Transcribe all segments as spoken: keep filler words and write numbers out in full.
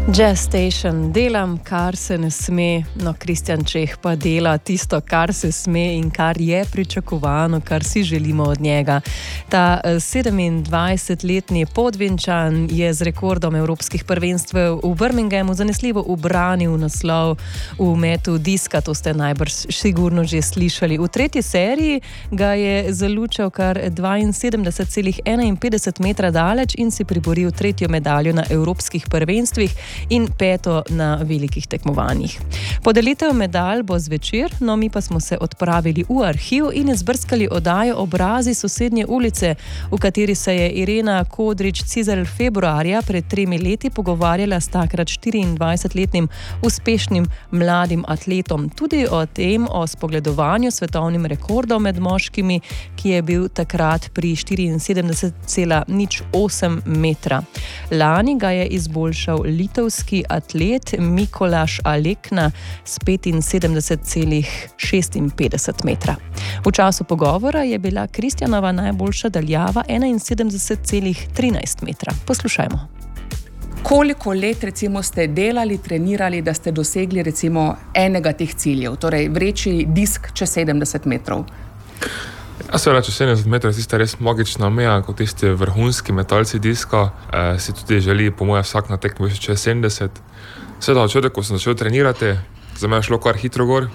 Jazz Station, delam, kar se ne sme, no Kristjan Čeh pa dela tisto, kar se sme in kar je pričakovano, kar si želimo od njega. Ta sedemindvajsetletni Podvinčan je z rekordom evropskih prvenstev v Birminghamu zanesljivo ubranil naslov v metu diska, to ste najbrž sigurno že slišali. V tretji seriji ga je zalučal kar dvainsedemdeset celih enainpetdeset metra daleč in si priboril tretjo medaljo na evropskih prvenstvih in peto na velikih tekmovanjih. Podelitev medalj bo zvečer, no mi pa smo se odpravili v arhiv in izbrskali oddajo Obrazi sosednje ulice, v kateri se je Irena Kodrič-Cizelj februarja pred tremi leti pogovarjala s takrat štiriindvajsetletnim uspešnim mladim atletom. Tudi o tem, o spogledovanju svetovnim rekordom med moškimi, ki je bil takrat pri štiriinsedemdeset celih nič osem metra. Lani ga je izboljšal Litov atlet Mikolaš Alekna s petinsedemdeset celih šestinpetdeset metra. V času pogovora je bila Kristjanova najboljša daljava enainsedemdeset celih trinajst metra. Poslušajmo. Koliko let recimo ste delali, trenirali, da ste dosegli recimo enega teh ciljev, torej vreči disk čez sedemdeset metrov? Ja, seveda, čez sedemdeset metrov je tista res magična meja, kot tisti vrhunski metalci diska. E, si tudi želi, po moje, vsak na tekmo več čez sedemdeset. Seveda, od čutek, ko sem začel trenirati, za me je šlo kar hitro gor.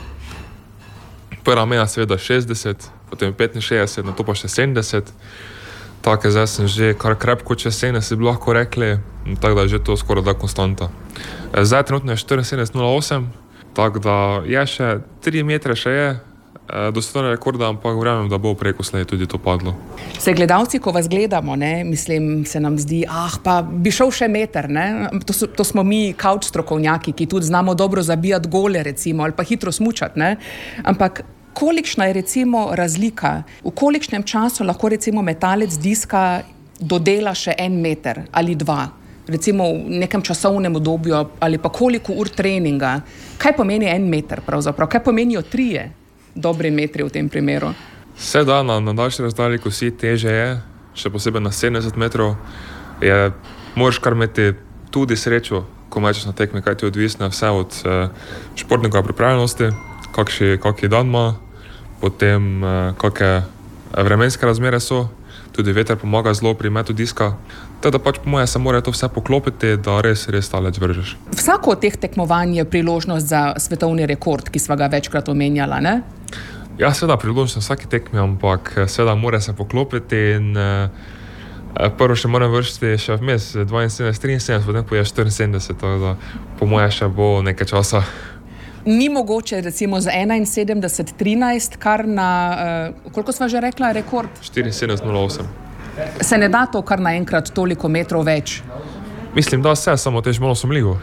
Prva meja seveda šestdeset, potem petinšestdeset, na to pa še sedemdeset. Tako, zdaj sem že kar krepko čez sedemdeset, bi lahko rekli, tako da je že to skoraj da konstanta. E, zdaj trenutno je štiriinsedemdeset celih nula osem, tako da je še tri metre še je, dostojno rekorda, ampak verjamem, da bo preko slej tudi to padlo. Se gledalci, ko vas gledamo, ne, mislim, se nam zdi, ah, pa bi šel še meter, ne? To, so, to smo mi kavč strokovnjaki, ki tudi znamo dobro zabijati gole, recimo, ali pa hitro smučati, ne? Ampak kolikšna je recimo razlika, v kolikšnem času lahko recimo metalec diska dodela še en meter ali dva, recimo v nekem časovnem obdobju, ali pa koliko ur treninga? Kaj pomeni en meter pravzaprav? Kaj pomenijo trije dobri metri v tem primeru? Vse da, na, na daljši razdalji, ko si teže je, še posebej na sedemdeset metrov, je, moraš kar imeti tudi srečo, ko mečeš na tekmi, kaj ti je odvisno vse od eh, športnikove pripravljenosti, kakšni, kakšni dan ima, potem eh, kakšne vremenske razmere so, tudi veter pomaga zelo pri metu diska. Teda pač po moje se mora to vse poklopiti, da res, res daleč vržeš. Vsako od teh tekmovanj je priložnost za svetovni rekord, ki sva ga večkrat omenjala, ne? Ja, seveda priložnost na vsaki tekmi, ampak seveda mora se poklopiti in eh, prvo še moram vršiti še vmes dvainsedemdeset, triinsedemdeset, potem pa je štiriinsedemdeset, tako da po moje še bo nekaj časa. Ni mogoče recimo z enainsedemdeset trinajst, kar na, uh, koliko sva že rekla, rekord? štiriinsedemdeset nula osem. Se ne da to kar naenkrat toliko metrov več? Mislim, da vse, samo tež malo somljivo.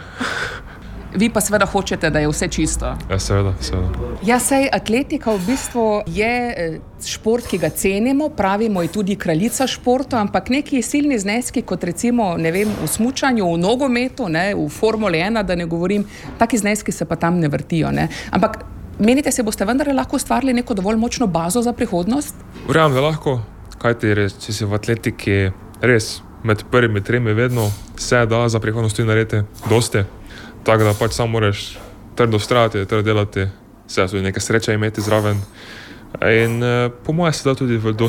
Vi pa seveda hočete, da je vse čisto. Ja, seveda, seveda. Ja, sej atletika v bistvu je šport, ki ga cenimo, pravimo je tudi kraljica športa, ampak neki silni zneski, kot recimo, ne vem, v smučanju, v nogometu, ne, v Formuli ena, da ne govorim, taki zneski se pa tam ne vrtijo, ne. Ampak menite, se boste vendar lahko ustvarili neko dovolj močno bazo za prihodnost? Verjamem, da lahko, kajti res, če si v atletiki res med prvimi tremi vedno, vse da za prihodnost tudi narediti dosti. Tako da pač samo moraš trdo vztrajati, trdo delati, vse tudi nekaj sreče imeti zraven. In po moje se da tudi v